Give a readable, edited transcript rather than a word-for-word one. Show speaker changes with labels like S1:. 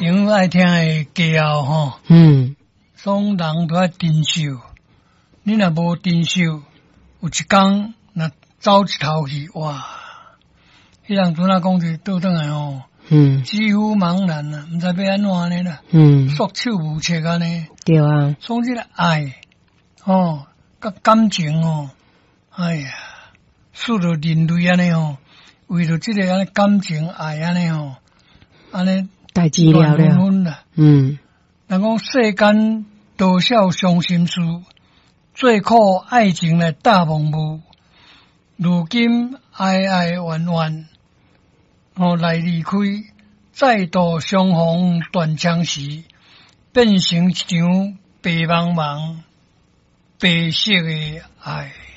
S1: 朋友爱听的歌吼，总人都要珍惜。你若无珍惜，有一天若走一头去，哇！迄人阵仔讲是倒转来吼，几乎茫然啦，毋知要安怎呢啦，束手无策安尼。
S2: 对啊，
S1: 所以这个爱，甲感情哎呀，使得人类安尼为了这个安尼感情爱安尼安尼
S2: 代志了了。
S1: 人讲世间多少伤心事，最靠爱情来大蒙雾。如今哀哀怨怨，来离开，再度相逢断肠时，变成一场白茫茫、白色的爱。